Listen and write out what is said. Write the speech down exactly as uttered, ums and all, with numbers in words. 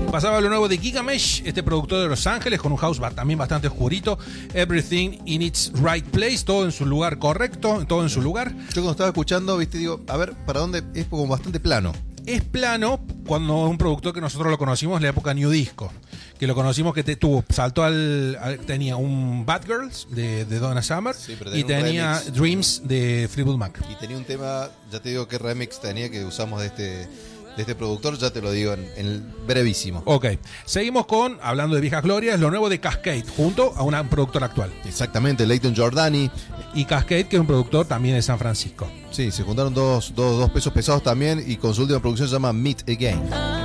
Pasaba lo nuevo de Gigamesh, este productor de Los Ángeles, con un house también bastante oscurito. Everything in its right place, todo en su lugar correcto, todo en su lugar. Yo cuando estaba escuchando, viste, digo, a ver, ¿para dónde? Es como bastante plano. Es plano cuando un productor que nosotros lo conocimos en la época New Disco, que lo conocimos que te, tuvo, saltó al, al tenía un Bad Girls de, de Donna Summer, sí, tenía y tenía Dreams de Fleetwood Mac. Y tenía un tema, ya te digo qué remix tenía que usamos de este, de este productor, ya te lo digo en, en brevísimo. Ok, seguimos con, hablando de viejas glorias, lo nuevo de Cascade, junto a una productora actual. Exactamente, Leighton Jordani. Y Cascade, que es un productor también de San Francisco. Sí, se juntaron dos, dos, dos pesos pesados también y con su última producción se llama Meet Again.